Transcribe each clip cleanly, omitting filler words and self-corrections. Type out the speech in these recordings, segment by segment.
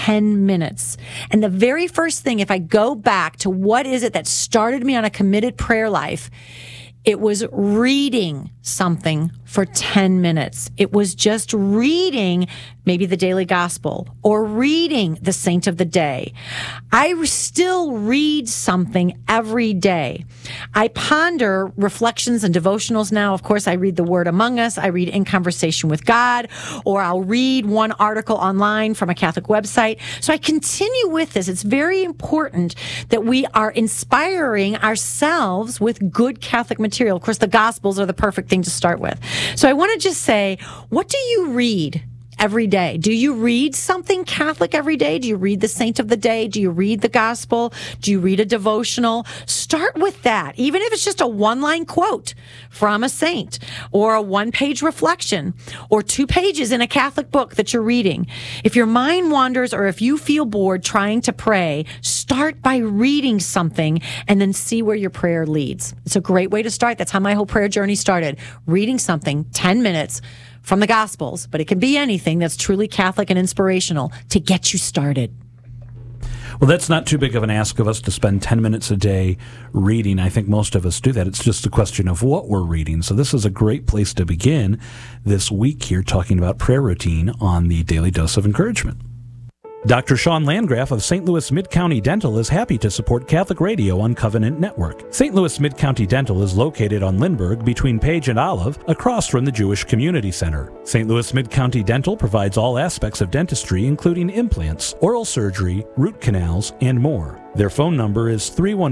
10 minutes. And the very first thing, if I go back to what is it that started me on a committed prayer life, it was reading something for 10 minutes. It was just reading maybe the daily gospel or reading the saint of the day. I still read something every day. I ponder reflections and devotionals now. Of course, I read The Word Among Us. I read In Conversation with God, or I'll read one article online from a Catholic website. So I continue with this. It's very important that we are inspiring ourselves with good Catholic material. Of course, the Gospels are the perfect thing to start with. So I want to just say, what do you read every day? Do you read something Catholic every day? Do you read the saint of the day? Do you read the gospel? Do you read a devotional? Start with that. Even if it's just a one-line quote from a saint, or a one-page reflection, or 2 pages in a Catholic book that you're reading. If your mind wanders, or if you feel bored trying to pray, start by reading something and then see where your prayer leads. It's a great way to start. That's how my whole prayer journey started. Reading something, 10 minutes, from the Gospels, but it can be anything that's truly Catholic and inspirational to get you started. Well, that's not too big of an ask of us to spend 10 minutes a day reading. I think most of us do that. It's just a question of what we're reading. So this is a great place to begin this week here, talking about prayer routine on the Daily Dose of Encouragement. Dr. Sean Landgraf of St. Louis Mid-County Dental is happy to support Catholic Radio on Covenant Network. St. Louis Mid-County Dental is located on Lindbergh between Page and Olive, across from the Jewish Community Center. St. Louis Mid-County Dental provides all aspects of dentistry, including implants, oral surgery, root canals, and more. Their phone number is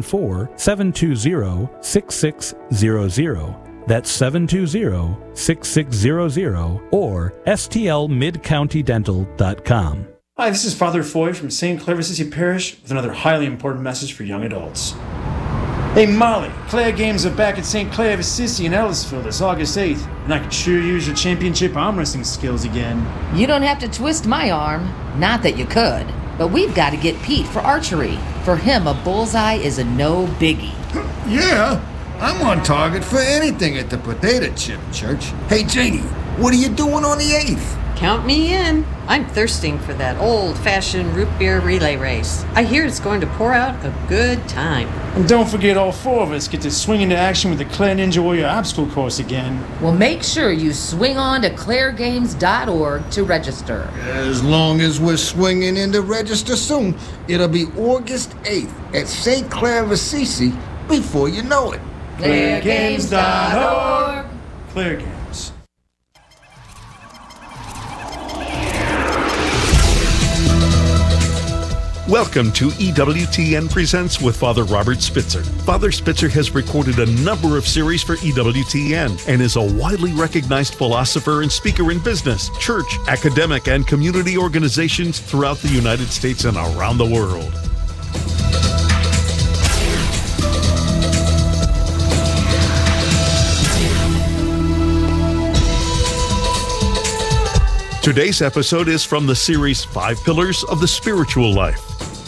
314-720-6600. That's 720-6600, or stlmidcountydental.com. Hi, this is Father Foy from St. Clair of Assisi Parish with another highly important message for young adults. Hey Molly, Claire Games are back at St. Clair of Assisi in Ellisville this August 8th, and I could sure use your championship arm wrestling skills again. You don't have to twist my arm. Not that you could. But we've got to get Pete for archery. For him, a bullseye is a no biggie. Yeah, I'm on target for anything at the potato chip church. Hey Janie, what are you doing on the 8th? Count me in. I'm thirsting for that old-fashioned root beer relay race. I hear it's going to pour out a good time. And don't forget, all 4 of us get to swing into action with the Claire Ninja Warrior obstacle course again. Well, make sure you swing on to clairegames.org to register. As long as we're swinging in to register soon, it'll be August 8th at St. Clair of Assisi before you know it. clairegames.org. Claire Games. Welcome to EWTN Presents with Father Robert Spitzer. Father Spitzer has recorded a number of series for EWTN and is a widely recognized philosopher and speaker in business, church, academic, and community organizations throughout the United States and around the world. Today's episode is from the series 5 Pillars of the Spiritual Life.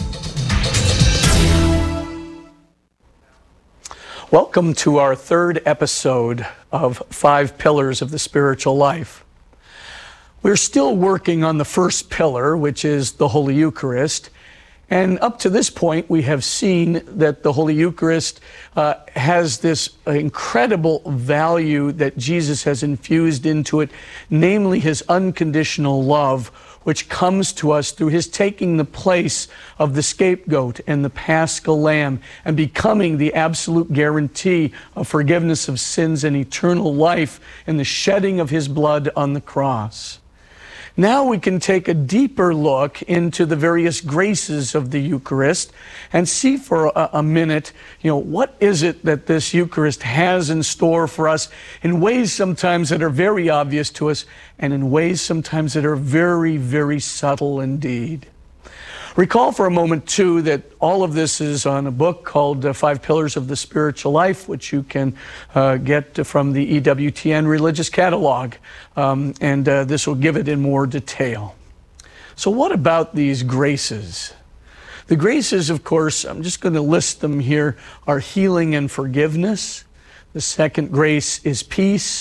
Welcome to our 3rd episode of 5 Pillars of the Spiritual Life. We're still working on the first pillar, which is the Holy Eucharist. And up to this point, we have seen that the Holy Eucharist has this incredible value that Jesus has infused into it, namely his unconditional love, which comes to us through his taking the place of the scapegoat and the Paschal Lamb and becoming the absolute guarantee of forgiveness of sins and eternal life in the shedding of his blood on the cross. Now we can take a deeper look into the various graces of the Eucharist and see for a minute, what is it that this Eucharist has in store for us in ways sometimes that are very obvious to us and in ways sometimes that are very, very subtle indeed. Recall for a moment, too, that all of this is on a book called 5 Pillars of the Spiritual Life, which you can get from the EWTN Religious Catalog, and this will give it in more detail. So what about these graces? The graces, of course, I'm just going to list them here, are healing and forgiveness. The second grace is peace.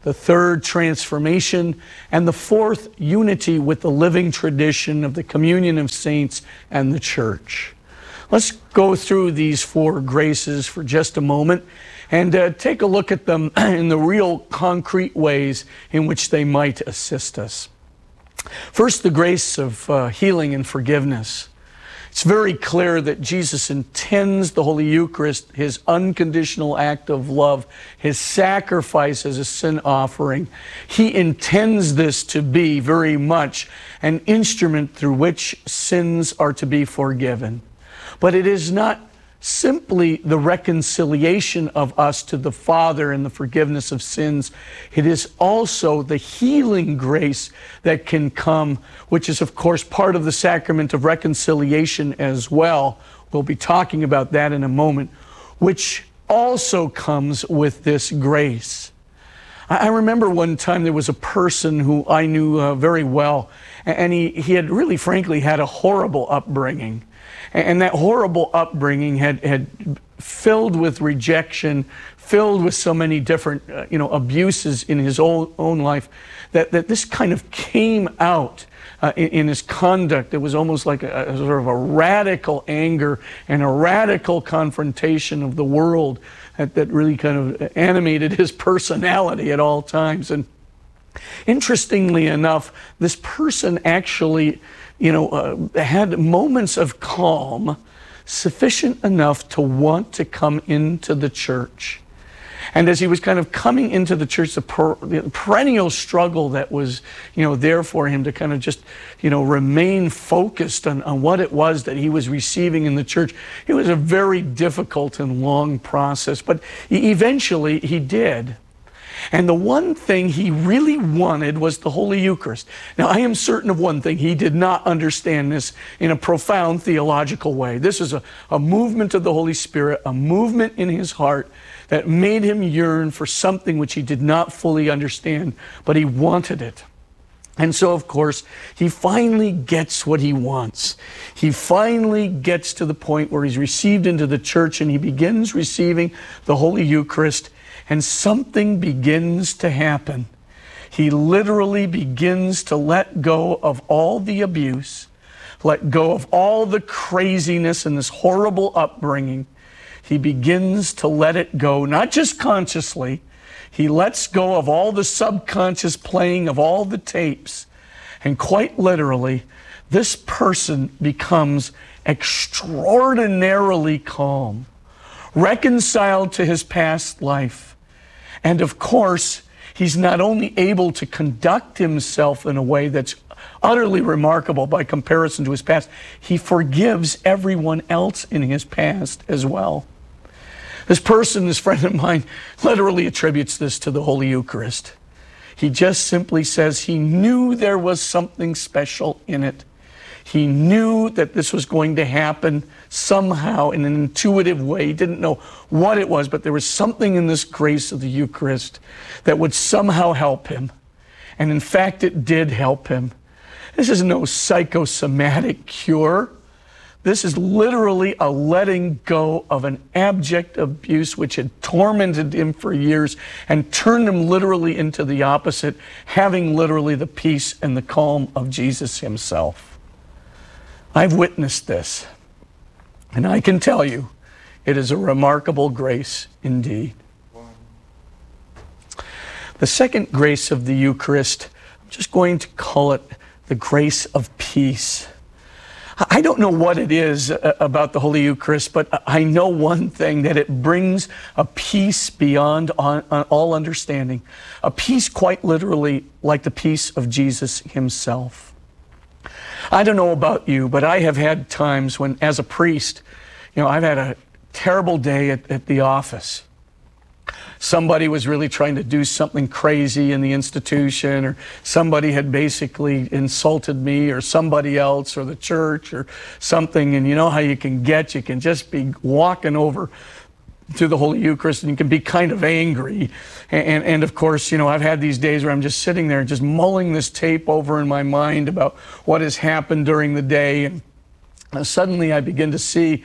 The third, transformation. And the fourth, unity with the living tradition of the communion of saints and the church. Let's go through these four graces for just a moment and take a look at them in the real concrete ways in which they might assist us. First, the grace of healing and forgiveness. It's very clear that Jesus intends the Holy Eucharist, his unconditional act of love, his sacrifice as a sin offering. He intends this to be very much an instrument through which sins are to be forgiven. But it is not simply the reconciliation of us to the Father and the forgiveness of sins. It is also the healing grace that can come, which is, of course, part of the sacrament of reconciliation as well. We'll be talking about that in a moment, which also comes with this grace. I remember one time there was a person who I knew very well, and he had really, frankly, had a horrible upbringing. And that horrible upbringing had filled with rejection, filled with so many different abuses in his own life, that this kind of came out in his conduct. It was almost like a sort of a radical anger and a radical confrontation of the world that really kind of animated his personality at all times. And interestingly enough, this person actually had moments of calm sufficient enough to want to come into the church. And as he was kind of coming into the church, the perennial struggle that was, there for him to kind of just, remain focused on what it was that he was receiving in the church. It was a very difficult and long process, but eventually he did. And the one thing he really wanted was the Holy Eucharist. Now, I am certain of one thing. He did not understand this in a profound theological way. This is a movement of the Holy Spirit, a movement in his heart that made him yearn for something which he did not fully understand, but he wanted it. And so, of course, he finally gets what he wants. He finally gets to the point where he's received into the church and he begins receiving the Holy Eucharist. And something begins to happen. He literally begins to let go of all the abuse, let go of all the craziness and this horrible upbringing. He begins to let it go, not just consciously. He lets go of all the subconscious playing of all the tapes. And quite literally, this person becomes extraordinarily calm, reconciled to his past life. And of course, he's not only able to conduct himself in a way that's utterly remarkable by comparison to his past, he forgives everyone else in his past as well. This person, this friend of mine, literally attributes this to the Holy Eucharist. He just simply says he knew there was something special in it. He knew that this was going to happen somehow in an intuitive way. He didn't know what it was, but there was something in this grace of the Eucharist that would somehow help him. And in fact, it did help him. This is no psychosomatic cure. This is literally a letting go of an abject abuse which had tormented him for years and turned him literally into the opposite, having literally the peace and the calm of Jesus himself. I've witnessed this, and I can tell you, it is a remarkable grace indeed. The second grace of the Eucharist, I'm just going to call it the grace of peace. I don't know what it is about the Holy Eucharist, but I know one thing, that it brings a peace beyond all understanding, a peace quite literally like the peace of Jesus himself. I don't know about you, but I have had times when, as a priest, I've had a terrible day at the office. Somebody was really trying to do something crazy in the institution, or somebody had basically insulted me or somebody else or the church or something. And you know how you can just be walking over to the Holy Eucharist and you can be kind of angry. And of course, I've had these days where I'm just sitting there just mulling this tape over in my mind about what has happened during the day. And suddenly I begin to see,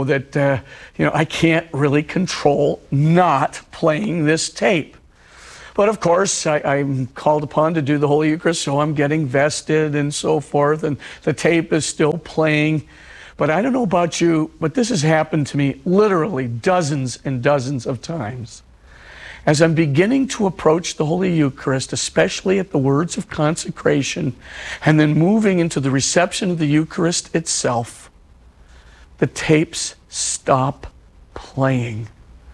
that I can't really control not playing this tape. But of course, I'm called upon to do the Holy Eucharist, so I'm getting vested and so forth, and the tape is still playing. But I don't know about you, but this has happened to me literally dozens and dozens of times. As I'm beginning to approach the Holy Eucharist, especially at the words of consecration, and then moving into the reception of the Eucharist itself, the tapes stop playing.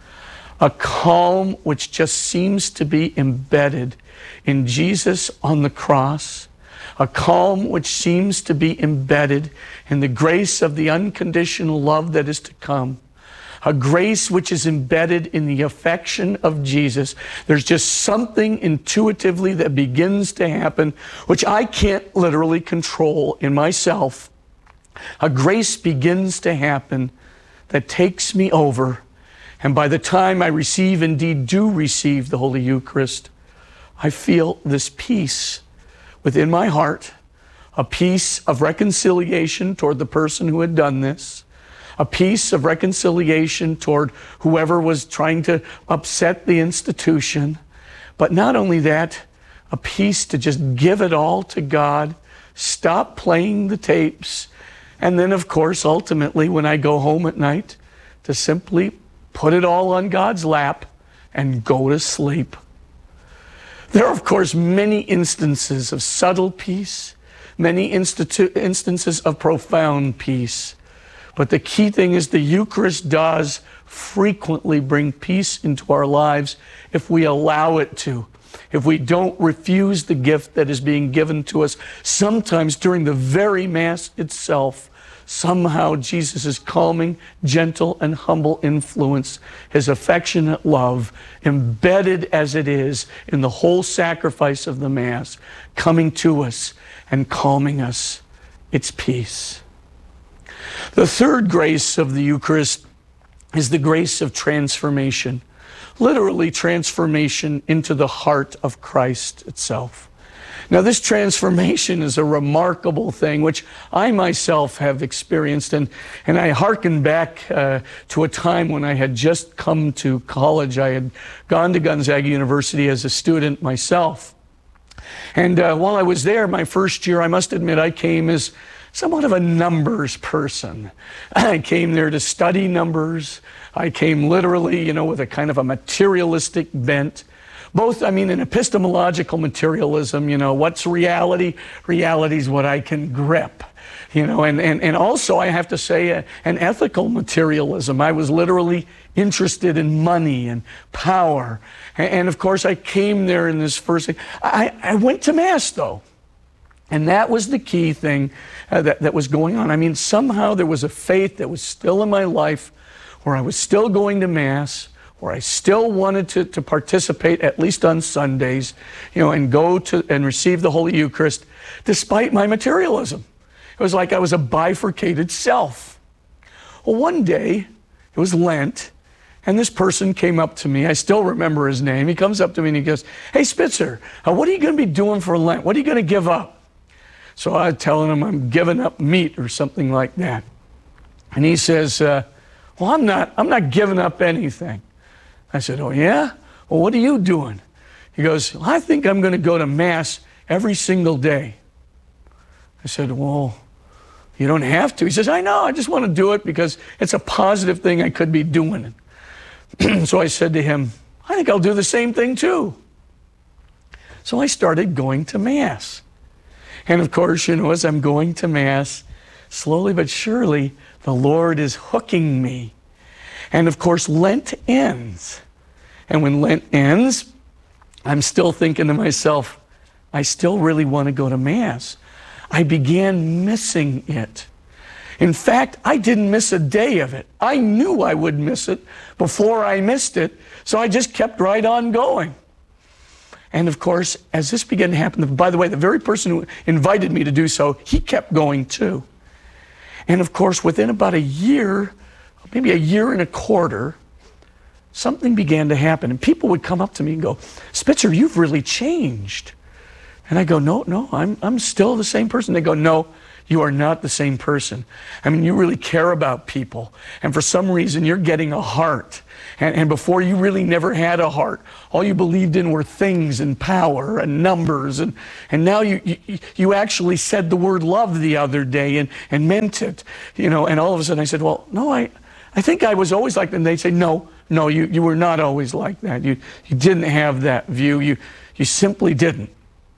A calm which just seems to be embedded in Jesus on the cross, a calm which seems to be embedded in the grace of the unconditional love that is to come, a grace which is embedded in the affection of Jesus. There's just something intuitively that begins to happen, which I can't literally control in myself. A grace begins to happen that takes me over. And by the time I indeed do receive the Holy Eucharist, I feel this peace within my heart, a peace of reconciliation toward the person who had done this, a peace of reconciliation toward whoever was trying to upset the institution. But not only that, a peace to just give it all to God, stop playing the tapes, and then, of course, ultimately, when I go home at night, to simply put it all on God's lap and go to sleep. There are, of course, many instances of subtle peace, many instances of profound peace. But the key thing is the Eucharist does frequently bring peace into our lives if we allow it to. If we don't refuse the gift that is being given to us, sometimes during the very Mass itself, somehow Jesus' calming, gentle, and humble influence, his affectionate love, embedded as it is in the whole sacrifice of the Mass, coming to us and calming us, it's peace. The third grace of the Eucharist is the grace of transformation, literally transformation into the heart of Christ itself. Now, this transformation is a remarkable thing, which I myself have experienced, and I hearken back to a time when I had just come to college. I had gone to Gonzaga University as a student myself. And while I was there, my first year, I must admit, I came as somewhat of a numbers person. I came there to study numbers. I came literally, with a kind of a materialistic bent. Both, in epistemological materialism, what's reality? Reality is what I can grip, and also I have to say an ethical materialism. I was literally interested in money and power. And of course I came there in this first thing. I went to Mass though. And that was the key thing that was going on. Somehow there was a faith that was still in my life where I was still going to Mass, where I still wanted to participate, at least on Sundays, and go to and receive the Holy Eucharist, despite my materialism. It was like I was a bifurcated self. Well, one day, it was Lent, and this person came up to me. I still remember his name. He comes up to me and he goes, "Hey, Spitzer, what are you going to be doing for Lent? What are you going to give up?" So I'm telling him I'm giving up meat or something like that. And he says, "Well, I'm not giving up anything." I said, "Oh, yeah? Well, what are you doing?" He goes, "I think I'm going to go to Mass every single day." I said, "Well, you don't have to." He says, "I know, I just want to do it because it's a positive thing I could be doing." So I said to him, "I think I'll do the same thing too." So I started going to Mass. And of course, as I'm going to Mass, slowly but surely, the Lord is hooking me. And of course, Lent ends. And when Lent ends, I'm still thinking to myself, I still really want to go to Mass. I began missing it. In fact, I didn't miss a day of it. I knew I would miss it before I missed it, so I just kept right on going. And of course, as this began to happen, by the way, the very person who invited me to do so, he kept going too. And of course, within about a year, maybe a year and a quarter, something began to happen. And people would come up to me and go, "Spitzer, you've really changed." And I go, No, I'm still the same person." They go, "No, you are not the same person. I mean, you really care about people. And for some reason, you're getting a heart. And before, you really never had a heart. All you believed in were things and power and numbers. And now you actually said the word love the other day and meant it. And all of a sudden I said, well, no, I think I was always like that. And they say, no, you were not always like that. You didn't have that view. You simply didn't.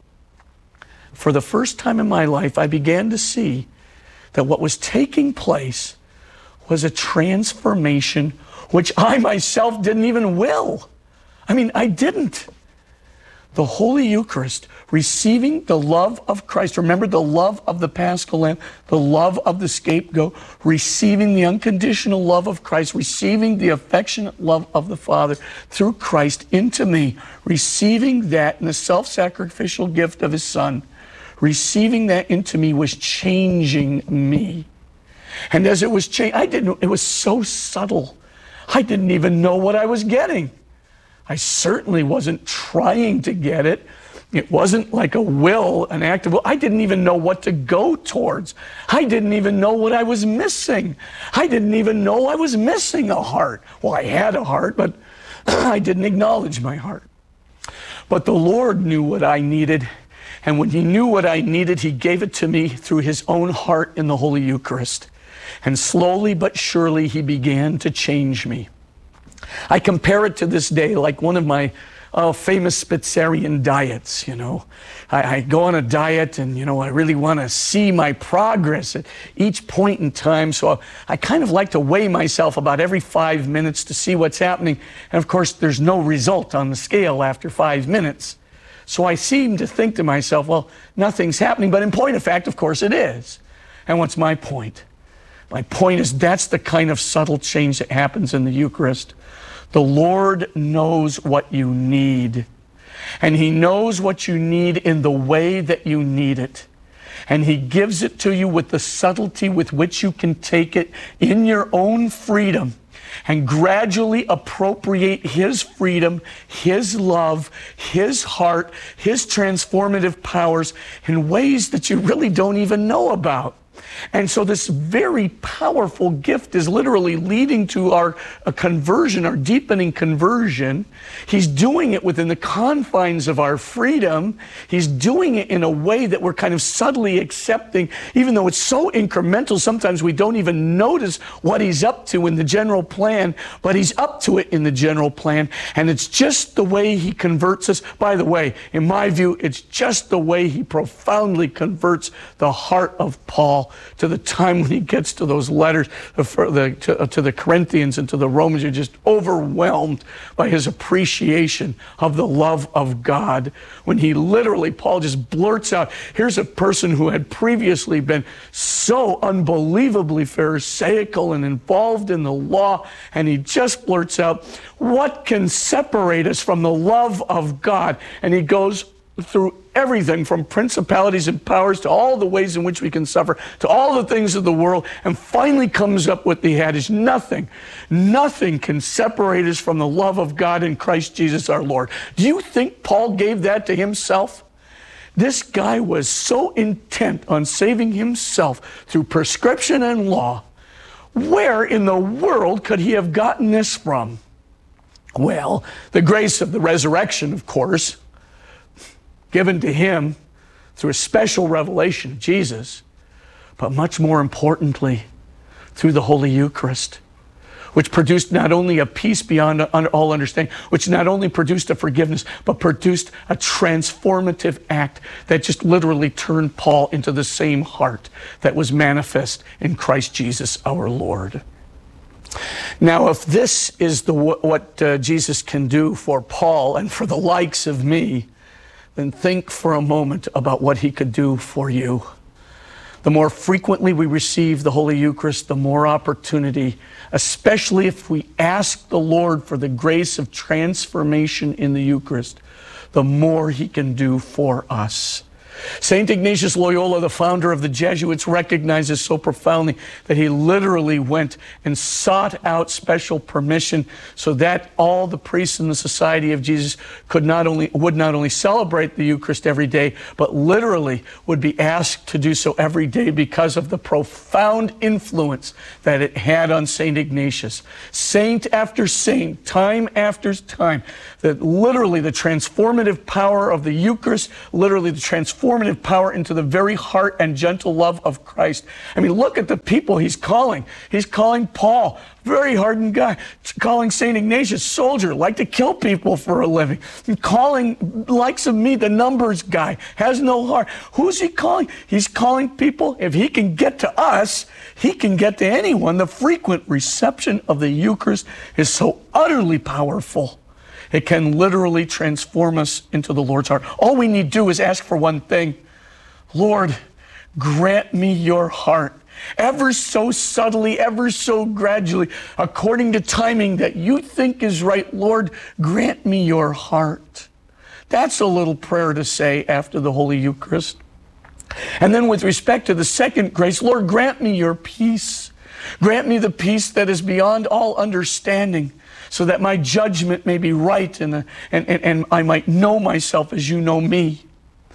For the first time in my life, I began to see that what was taking place was a transformation which I myself didn't even will. I mean, I didn't. The Holy Eucharist, receiving the love of Christ. Remember the love of the Paschal Lamb, the love of the scapegoat, receiving the unconditional love of Christ, receiving the affectionate love of the Father through Christ into me, receiving that in the self-sacrificial gift of His Son, receiving that into me was changing me. And as it was changing, it was so subtle. I didn't even know what I was getting. I certainly wasn't trying to get it. It wasn't like an act of will. I didn't even know what to go towards. I didn't even know what I was missing. I didn't even know I was missing a heart. Well, I had a heart, but I didn't acknowledge my heart. But the Lord knew what I needed. And when He knew what I needed, He gave it to me through His own heart in the Holy Eucharist. And slowly but surely, He began to change me. I compare it to this day like one of my famous Spitzerian diets, I go on a diet and, I really want to see my progress at each point in time. So I kind of like to weigh myself about every 5 minutes to see what's happening. And of course, there's no result on the scale after 5 minutes. So I seem to think to myself, well, nothing's happening. But in point of fact, of course, it is. And what's my point? My point is that's the kind of subtle change that happens in the Eucharist. The Lord knows what you need. And He knows what you need in the way that you need it. And He gives it to you with the subtlety with which you can take it in your own freedom and gradually appropriate His freedom, His love, His heart, His transformative powers in ways that you really don't even know about. And so this very powerful gift is literally leading to our conversion, our deepening conversion. He's doing it within the confines of our freedom. He's doing it in a way that we're kind of subtly accepting, even though it's so incremental, sometimes we don't even notice what He's up to in the general plan, but He's up to it in the general plan. And it's just the way He converts us. By the way, in my view, it's just the way He profoundly converts the heart of Paul to the time when he gets to those letters to the Corinthians and to the Romans. You're just overwhelmed by his appreciation of the love of God. When he literally, Paul just blurts out, here's a person who had previously been so unbelievably pharisaical and involved in the law, and he just blurts out, what can separate us from the love of God? And he goes through everything from principalities and powers to all the ways in which we can suffer, to all the things of the world, and finally comes up with the adage, nothing can separate us from the love of God in Christ Jesus our Lord. Do you think Paul gave that to himself? This guy was so intent on saving himself through prescription and law. Where in the world could he have gotten this from? Well, the grace of the resurrection, of course, given to him through a special revelation of Jesus, but much more importantly, through the Holy Eucharist, which produced not only a peace beyond all understanding, which not only produced a forgiveness, but produced a transformative act that just literally turned Paul into the same heart that was manifest in Christ Jesus our Lord. Now, if this is what Jesus can do for Paul and for the likes of me, then think for a moment about what he could do for you. The more frequently we receive the Holy Eucharist, the more opportunity, especially if we ask the Lord for the grace of transformation in the Eucharist, the more he can do for us. St. Ignatius Loyola, the founder of the Jesuits, recognizes so profoundly that he literally went and sought out special permission so that all the priests in the Society of Jesus would not only celebrate the Eucharist every day, but literally would be asked to do so every day because of the profound influence that it had on St. Ignatius. Saint after saint, time after time, that literally the transformative power of the Eucharist, literally the transformative power into the very heart and gentle love of Christ. I mean, look at the people he's calling. He's calling Paul, very hardened guy, calling St. Ignatius, soldier, like to kill people for a living, and calling likes of me, the numbers guy, has no heart. Who's he calling? He's calling people, if he can get to us, he can get to anyone. The frequent reception of the Eucharist is so utterly powerful. It can literally transform us into the Lord's heart. All we need to do is ask for one thing. Lord, grant me your heart. Ever so subtly, ever so gradually, according to timing that you think is right, Lord, grant me your heart. That's a little prayer to say after the Holy Eucharist. And then with respect to the second grace, Lord, grant me your peace. Grant me the peace that is beyond all understanding, so that my judgment may be right and I might know myself as you know me.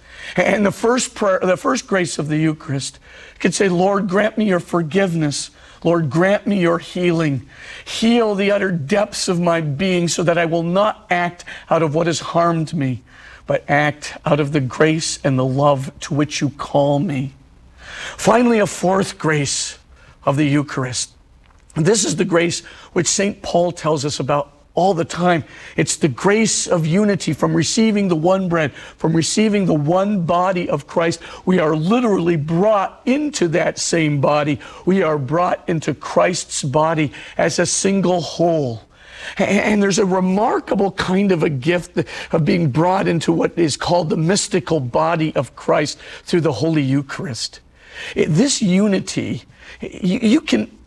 And the first prayer, the first grace of the Eucharist, could say, Lord, grant me your forgiveness. Lord, grant me your healing. Heal the utter depths of my being so that I will not act out of what has harmed me, but act out of the grace and the love to which you call me. Finally, a fourth grace of the Eucharist. This is the grace which St. Paul tells us about all the time. It's the grace of unity, from receiving the one bread, from receiving the one body of Christ. We are literally brought into that same body. We are brought into Christ's body as a single whole. And there's a remarkable kind of a gift of being brought into what is called the mystical body of Christ through the Holy Eucharist. This unity, you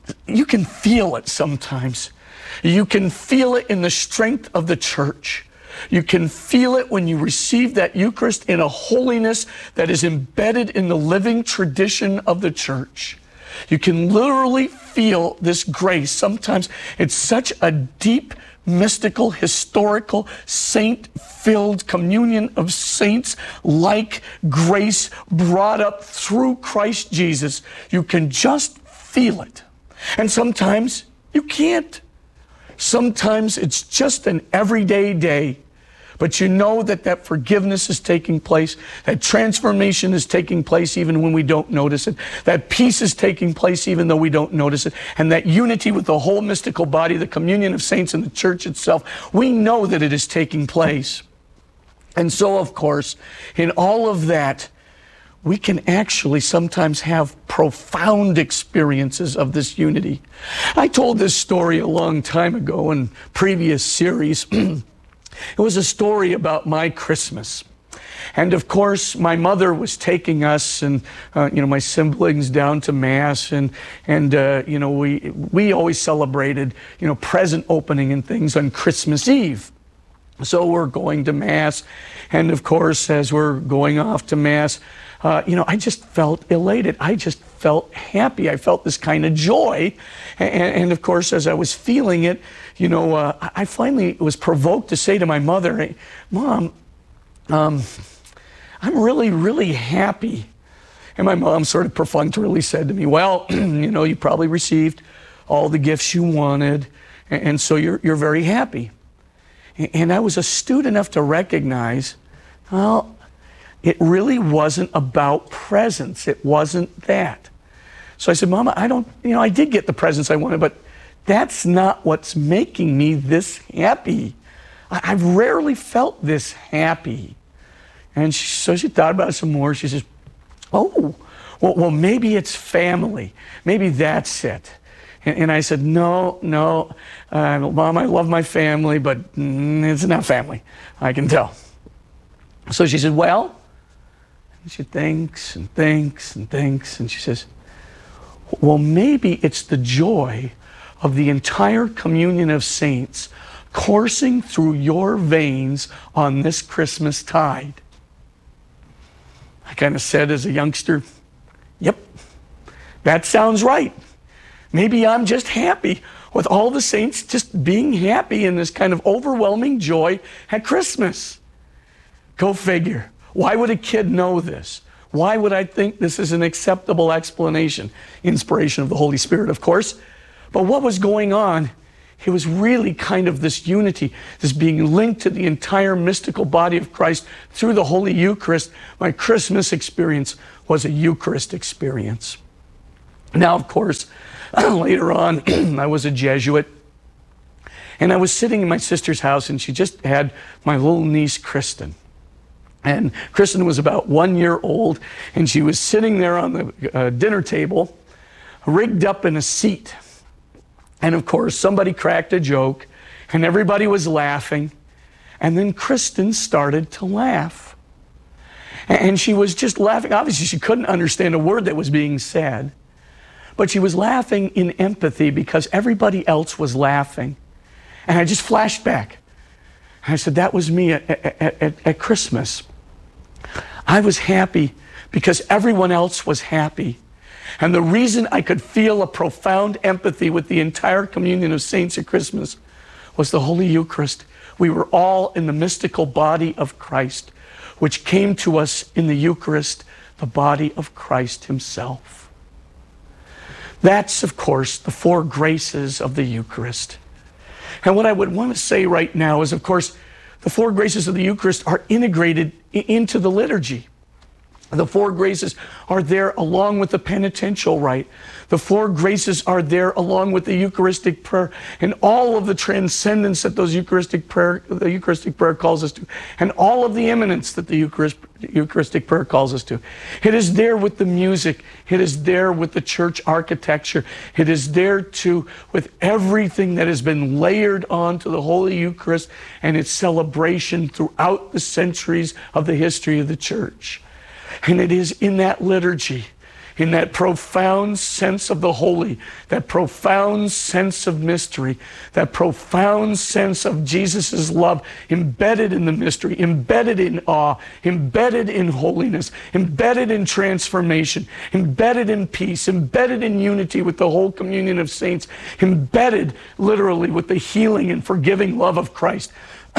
can feel it sometimes. You can feel it in the strength of the church. You can feel it when you receive that Eucharist in a holiness that is embedded in the living tradition of the church. You can literally feel this grace. Sometimes it's such a deep, mystical, historical, saint-filled communion of saints-like grace brought up through Christ Jesus. You can just feel it. And sometimes you can't. Sometimes it's just an everyday day, but you know that that forgiveness is taking place, that transformation is taking place even when we don't notice it, that peace is taking place even though we don't notice it, and that unity with the whole mystical body, the communion of saints and the church itself, we know that it is taking place. And so, of course, in all of that, we can actually sometimes have profound experiences of this unity. I told this story a long time ago in previous series. It was a story about my Christmas. And of course, my mother was taking us and my siblings down to Mass, and we always celebrated present opening and things on Christmas Eve. So we're going to Mass, and of course, as we're going off to Mass, I just felt elated. I just felt happy. I felt this kind of joy. And of course, as I was feeling it, I finally was provoked to say to my mother, hey, Mom, I'm really, really happy. And my mom sort of perfunctorily said to me, well, you probably received all the gifts you wanted, and so you're very happy. And I was astute enough to recognize, well, it really wasn't about presents. It wasn't that. So I said, Mama, I did get the presents I wanted, but that's not what's making me this happy. I've rarely felt this happy. And so she thought about it some more. She says, oh, well, maybe it's family. Maybe that's it. And I said, no, Mom, I love my family, but it's not family. I can tell. So she said, well, and she thinks and thinks and thinks, and she says, well, maybe it's the joy of the entire communion of saints coursing through your veins on this Christmas tide. I kind of said as a youngster, yep, that sounds right. Maybe I'm just happy with all the saints just being happy in this kind of overwhelming joy at Christmas. Go figure. Why would a kid know this? Why would I think this is an acceptable explanation? Inspiration of the Holy Spirit, of course. But what was going on? It was really kind of this unity, this being linked to the entire mystical body of Christ through the Holy Eucharist. My Christmas experience was a Eucharist experience. Now, of course, later on, I was a Jesuit, and I was sitting in my sister's house, and she just had my little niece, Kristen. And Kristen was about 1 year old, and she was sitting there on the dinner table, rigged up in a seat. And of course, somebody cracked a joke, and everybody was laughing. And then Kristen started to laugh. And she was just laughing. Obviously, she couldn't understand a word that was being said. But she was laughing in empathy because everybody else was laughing. And I just flashed back. And I said, that was me at Christmas. I was happy because everyone else was happy. And the reason I could feel a profound empathy with the entire communion of saints at Christmas was the Holy Eucharist. We were all in the mystical body of Christ, which came to us in the Eucharist, the body of Christ himself. That's, of course, the four graces of the Eucharist. And what I would want to say right now is, of course, the four graces of the Eucharist are integrated into the liturgy. The four graces are there along with the penitential rite. The four graces are there along with the Eucharistic prayer and all of the transcendence that the Eucharistic prayer calls us to, and all of the immanence that the Eucharistic prayer calls us to. It is there with the music. It is there with the church architecture. It is there too with everything that has been layered onto the Holy Eucharist and its celebration throughout the centuries of the history of the church. And it is in that liturgy, in that profound sense of the holy, that profound sense of mystery, that profound sense of Jesus' love embedded in the mystery, embedded in awe, embedded in holiness, embedded in transformation, embedded in peace, embedded in unity with the whole communion of saints, embedded literally with the healing and forgiving love of Christ.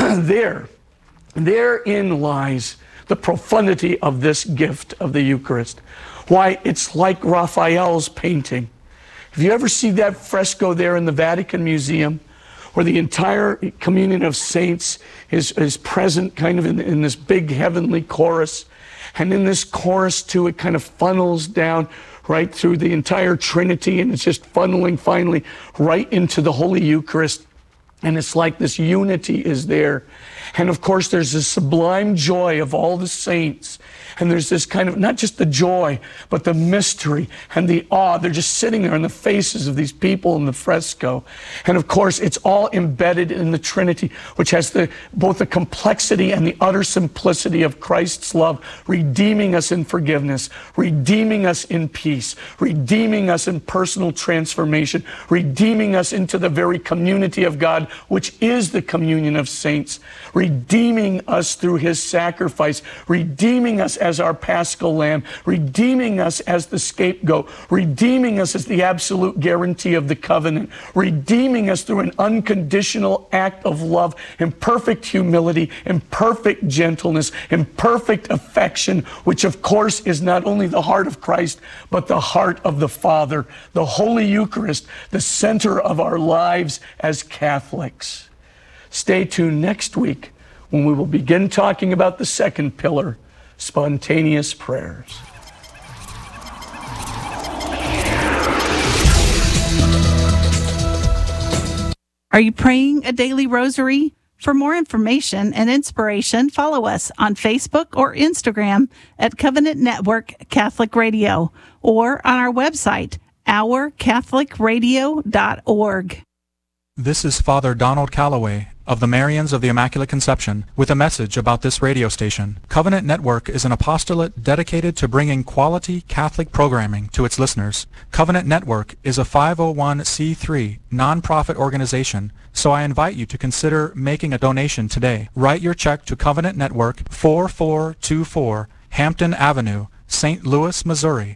Therein lies the profundity of this gift of the Eucharist. Why, it's like Raphael's painting. Have you ever seen that fresco there in the Vatican Museum, where the entire communion of saints is present kind of in this big heavenly chorus? And in this chorus too, it kind of funnels down right through the entire Trinity, and it's just funneling finally right into the Holy Eucharist. And it's like this unity is there. And of course, there's this sublime joy of all the saints. And there's this kind of, not just the joy, but the mystery and the awe. They're just sitting there in the faces of these people in the fresco. And of course, it's all embedded in the Trinity, which has both the complexity and the utter simplicity of Christ's love, redeeming us in forgiveness, redeeming us in peace, redeeming us in personal transformation, redeeming us into the very community of God, which is the communion of saints, redeeming us through his sacrifice, redeeming us as our Paschal Lamb, redeeming us as the scapegoat, redeeming us as the absolute guarantee of the covenant, redeeming us through an unconditional act of love in perfect humility, in perfect gentleness, in perfect affection, which of course is not only the heart of Christ, but the heart of the Father, the Holy Eucharist, the center of our lives as Catholics. Stay tuned next week when we will begin talking about the second pillar, spontaneous prayers. Are you praying a daily rosary? For more information and inspiration, follow us on Facebook or Instagram at Covenant Network Catholic Radio or on our website, ourcatholicradio.org. This is Father Donald Calloway of the Marians of the Immaculate Conception with a message about this radio station. Covenant Network is an apostolate dedicated to bringing quality Catholic programming to its listeners. Covenant Network is a 501c3 nonprofit organization, so I invite you to consider making a donation today. Write your check to Covenant Network 4424 Hampton Avenue, St. Louis, Missouri,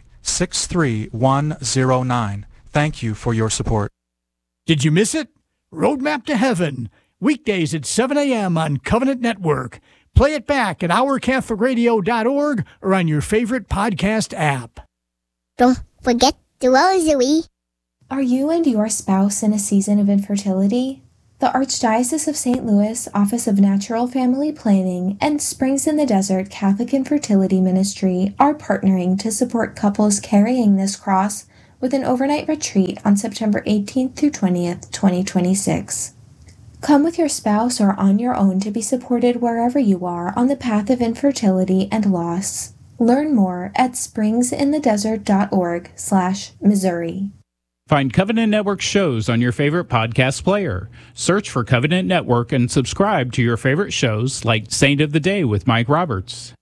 63109. Thank you for your support. Did you miss it? Roadmap to Heaven, weekdays at 7 a.m. on Covenant Network. Play it back at ourcatholicradio.org or on your favorite podcast app. Don't forget the rosary. Are you and your spouse in a season of infertility? The Archdiocese of St. Louis Office of Natural Family Planning and Springs in the Desert Catholic Infertility Ministry are partnering to support couples carrying this cross with an overnight retreat on September 18th through 20th, 2026. Come with your spouse or on your own to be supported wherever you are on the path of infertility and loss. Learn more at springsinthedesert.org/Missouri. Find Covenant Network shows on your favorite podcast player. Search for Covenant Network and subscribe to your favorite shows like Saint of the Day with Mike Roberts,